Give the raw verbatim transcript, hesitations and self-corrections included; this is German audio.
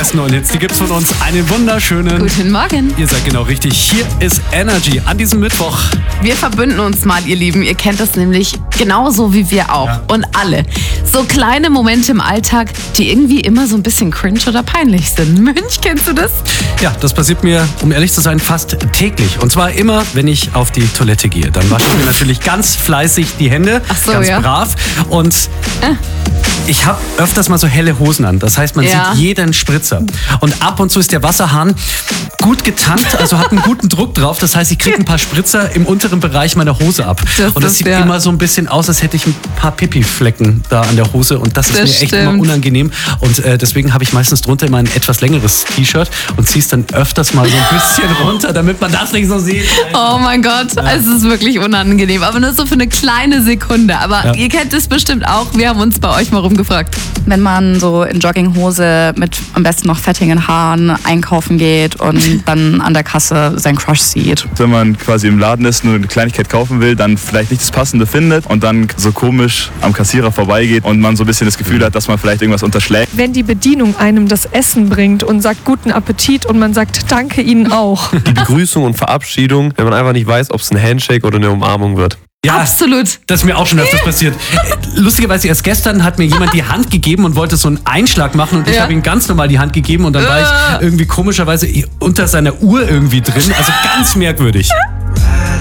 besten neuen Hits, die gibt's von uns. Einen wunderschönen... Guten Morgen. Ihr seid genau richtig. Hier ist Energy an diesem Mittwoch. Wir verbünden uns mal, ihr Lieben. Ihr kennt das nämlich genauso wie wir auch. Ja. Und alle. So kleine Momente im Alltag, die irgendwie immer so ein bisschen cringe oder peinlich sind. Mönch, kennst du das? Ja, das passiert mir, um ehrlich zu sein, fast täglich. Und zwar immer, wenn ich auf die Toilette gehe. Dann wasche ich mir natürlich ganz fleißig die Hände. Ach so, ganz ja. brav. Und Äh. ich habe öfters mal so helle Hosen an. Das heißt, man Ja. sieht jeden Spritzer. Und ab und zu ist der Wasserhahn gut getankt, also hat einen guten Druck drauf. Das heißt, ich kriege ein paar Spritzer im unteren Bereich meiner Hose ab. Das und das ist, sieht ja. immer so ein bisschen aus, als hätte ich ein paar Pipi-Flecken da an der Hose. Und das ist Das mir echt stimmt. immer unangenehm. Und äh, deswegen habe ich meistens drunter immer ein etwas längeres T-Shirt und ziehe es dann öfters mal so ein bisschen runter, damit man das nicht so sieht. Oh mein Gott, es ist wirklich unangenehm. Aber nur so für eine kleine Sekunde. Aber Ja. ihr kennt es bestimmt auch. Wir haben uns bei euch mal rumgefragt. Wenn man so in Jogginghose mit am besten noch fettigen Haaren einkaufen geht und dann an der Kasse seinen Crush sieht. Wenn man quasi im Laden ist, nur eine Kleinigkeit kaufen will, dann vielleicht nicht das Passende findet und dann so komisch am Kassierer vorbeigeht und man so ein bisschen das Gefühl hat, dass man vielleicht irgendwas unterschlägt. Wenn die Bedienung einem das Essen bringt und sagt guten Appetit und man sagt danke Ihnen auch. Die Begrüßung und Verabschiedung, wenn man einfach nicht weiß, ob es ein Handshake oder eine Umarmung wird. Ja, Absolut. das ist mir auch schon öfters passiert. Lustigerweise, erst gestern hat mir jemand die Hand gegeben und wollte so einen Einschlag machen und ich Ja. habe ihm ganz normal die Hand gegeben und dann war Äh. ich irgendwie komischerweise unter seiner Uhr irgendwie drin. Also ganz merkwürdig.